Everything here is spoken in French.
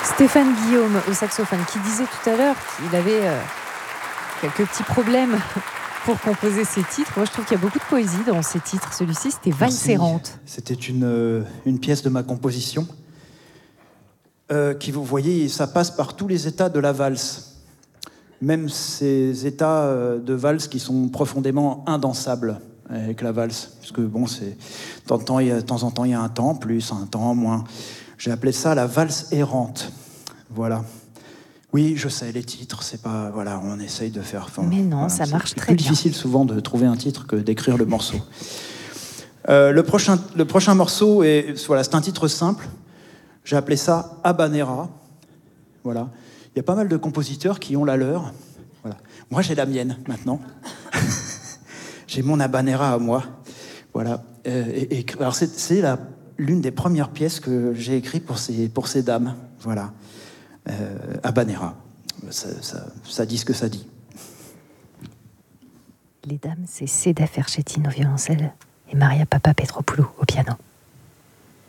Stéphane Guillaume au saxophone, qui disait tout à l'heure qu'il avait quelques petits problèmes pour composer ses titres. Moi, je trouve qu'il y a beaucoup de poésie dans ces titres. Celui-ci, c'était Valse errante. C'était une pièce de ma composition qui, vous voyez, ça passe par tous les états de la valse. Même ces états de valse qui sont profondément indansables avec la valse. Parce que, bon, de temps en temps, il y a un temps plus, un temps moins. J'ai appelé ça la valse errante. Voilà. Oui, je sais, les titres, c'est pas... Voilà, on essaye de faire... Mais non, voilà, ça marche très bien. C'est plus difficile souvent de trouver un titre que d'écrire le morceau. Le prochain morceau, voilà, c'est un titre simple. J'ai appelé ça Habanera. Voilà. Il y a pas mal de compositeurs qui ont la leur. Voilà. Moi, j'ai la mienne, maintenant. J'ai mon Habanera à moi. Voilà. Alors, c'est l'une des premières pièces que j'ai écrites pour ces dames. Voilà. Habanera. Ça dit ce que ça dit. Les dames, c'est Seda Ferchettine au violoncelle et Maria Papapetropoulou au piano.